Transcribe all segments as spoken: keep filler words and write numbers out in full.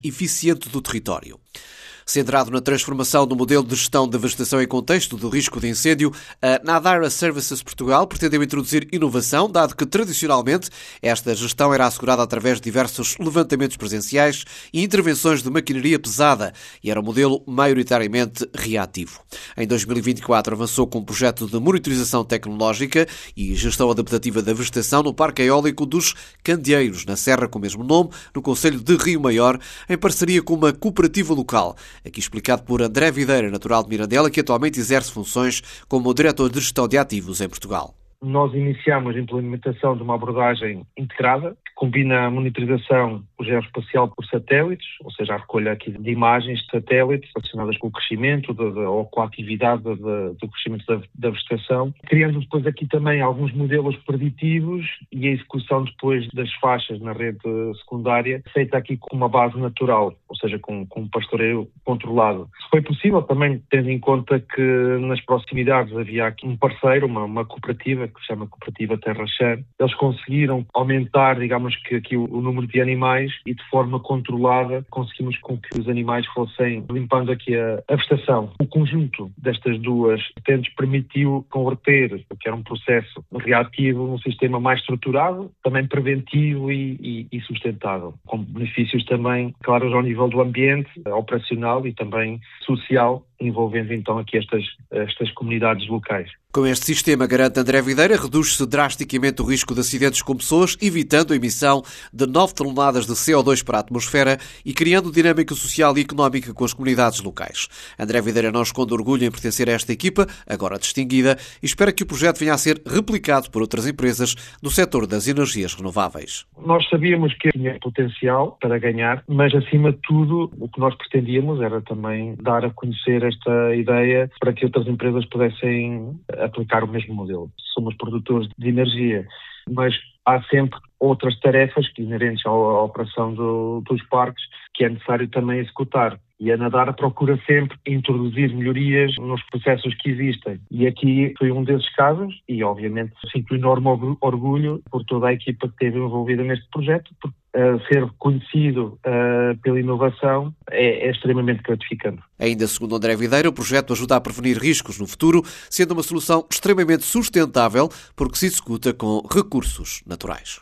eficiente do território. Centrado na transformação do modelo de gestão da vegetação em contexto do risco de incêndio, a Nadara Services Portugal pretendeu introduzir inovação, dado que, tradicionalmente, esta gestão era assegurada através de diversos levantamentos presenciais e intervenções de maquinaria pesada, e era um modelo maioritariamente reativo. Em dois mil e vinte e quatro avançou com um projeto de monitorização tecnológica e gestão adaptativa da vegetação no Parque Eólico dos Candeeiros, na Serra com o mesmo nome, no concelho de Rio Maior, em parceria com uma cooperativa local. Aqui explicado por André Videira, natural de Mirandela, que atualmente exerce funções como diretor de gestão de ativos em Portugal. Nós iniciamos a implementação de uma abordagem integrada, que combina a monitorização geoespacial por satélites, ou seja, a recolha aqui de imagens de satélites relacionadas com o crescimento de, de, ou com a atividade de, de, do crescimento da, da vegetação, criando depois aqui também alguns modelos preditivos e a execução depois das faixas na rede secundária, feita aqui com uma base natural, ou seja, com, com um pastoreio controlado. Se foi possível, também tendo em conta que nas proximidades havia aqui um parceiro, uma, uma cooperativa, que se chama Cooperativa Terra Xer, eles conseguiram aumentar, digamos que aqui o, o número de animais e de forma controlada conseguimos com que os animais fossem limpando aqui a, a vegetação. O conjunto destas duas vertentes permitiu converter o que era um processo reativo num sistema mais estruturado, também preventivo e, e, e sustentável, com benefícios também claros ao nível do ambiente, operacional e também social, envolvendo então aqui estas, estas comunidades locais. Com este sistema, garante André Videira, reduz-se drasticamente o risco de acidentes com pessoas, evitando a emissão de nove toneladas de C O dois para a atmosfera e criando dinâmica social e económica com as comunidades locais. André Videira não esconde orgulho em pertencer a esta equipa, agora distinguida, e espera que o projeto venha a ser replicado por outras empresas do setor das energias renováveis. Nós sabíamos que tinha potencial para ganhar, mas acima de tudo o que nós pretendíamos era também dar a conhecer esta ideia para que outras empresas pudessem aplicar o mesmo modelo. Somos produtores de energia, mas há sempre outras tarefas que inerentes à, à operação do, dos parques que é necessário também executar. E a Nadara procura sempre introduzir melhorias nos processos que existem. E aqui foi um desses casos e, obviamente, sinto enorme orgulho por toda a equipa que esteve envolvida neste projeto, porque uh, ser reconhecido uh, pela inovação é, é extremamente gratificante. Ainda segundo André Videira, o projeto ajuda a prevenir riscos no futuro, sendo uma solução extremamente sustentável porque se executa com recursos naturais.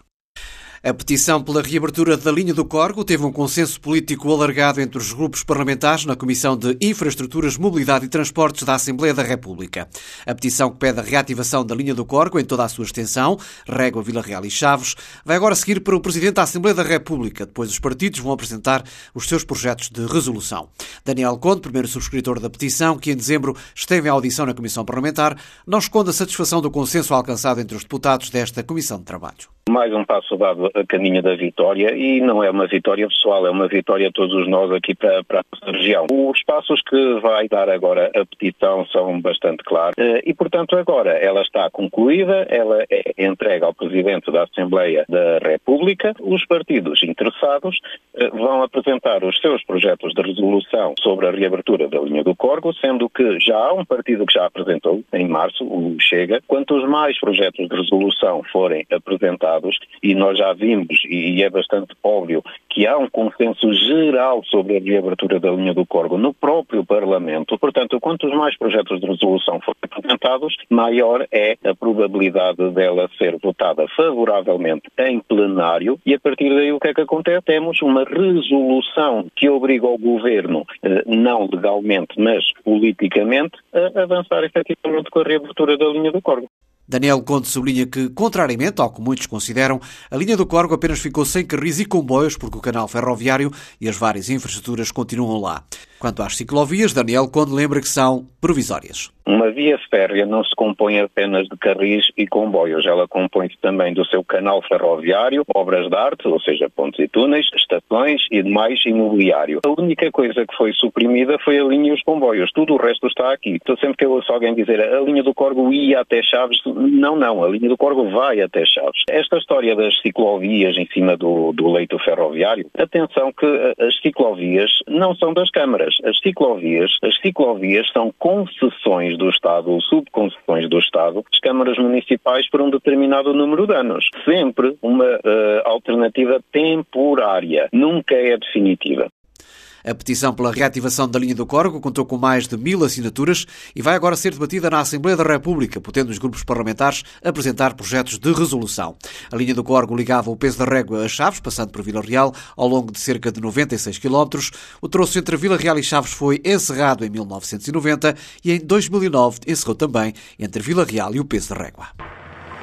A petição pela reabertura da linha do Corgo teve um consenso político alargado entre os grupos parlamentares na Comissão de Infraestruturas, Mobilidade e Transportes da Assembleia da República. A petição que pede a reativação da linha do Corgo em toda a sua extensão, Régua, Vila Real e Chaves, vai agora seguir para o Presidente da Assembleia da República. Depois os partidos vão apresentar os seus projetos de resolução. Daniel Conde, primeiro subscritor da petição, que em dezembro esteve em audição na Comissão Parlamentar, não esconde a satisfação do consenso alcançado entre os deputados desta Comissão de Trabalho. Mais um passo dado a caminho da vitória e não é uma vitória pessoal, é uma vitória a todos nós aqui para, para a nossa região. Os passos que vai dar agora a petição são bastante claros e, portanto, agora ela está concluída, ela é entregue ao Presidente da Assembleia da República. Os partidos interessados vão apresentar os seus projetos de resolução sobre a reabertura da linha do Corgo, sendo que já há um partido que já apresentou em março, o Chega. Quantos mais projetos de resolução forem apresentados, e nós já vimos, e é bastante óbvio, que há um consenso geral sobre a reabertura da linha do Corgo no próprio Parlamento. Portanto, quantos mais projetos de resolução forem apresentados, maior é a probabilidade dela ser votada favoravelmente em plenário, e a partir daí o que é que acontece? Temos uma resolução que obriga o Governo, não legalmente, mas politicamente, a avançar efetivamente com a reabertura da linha do Corgo. Daniel Conde sublinha que, contrariamente ao que muitos consideram, a linha do Corgo apenas ficou sem carris e comboios porque o canal ferroviário e as várias infraestruturas continuam lá. Quanto às ciclovias, Daniel Conde lembra que são provisórias. Uma via férrea não se compõe apenas de carris e comboios, ela compõe-se também do seu canal ferroviário, obras de arte, ou seja, pontes e túneis, estações e demais imobiliário. A única coisa que foi suprimida foi a linha e os comboios, tudo o resto está aqui. Então, sempre que eu ouço alguém dizer a linha do Corgo ia até Chaves, não, não, a linha do Corgo vai até Chaves. Esta história das ciclovias em cima do, do leito ferroviário, atenção que as ciclovias não são das câmaras, as ciclovias, as ciclovias são concessões do Estado ou subconcessões do Estado, as câmaras municipais por um determinado número de anos. Sempre uma uh, alternativa temporária, nunca é definitiva. A petição pela reativação da linha do Corgo contou com mais de mil assinaturas e vai agora ser debatida na Assembleia da República, podendo os grupos parlamentares apresentar projetos de resolução. A linha do Corgo ligava o Peso da Régua a Chaves, passando por Vila Real, ao longo de cerca de noventa e seis quilómetros. O troço entre Vila Real e Chaves foi encerrado em mil novecentos e noventa e em dois mil e nove encerrou também entre Vila Real e o Peso da Régua.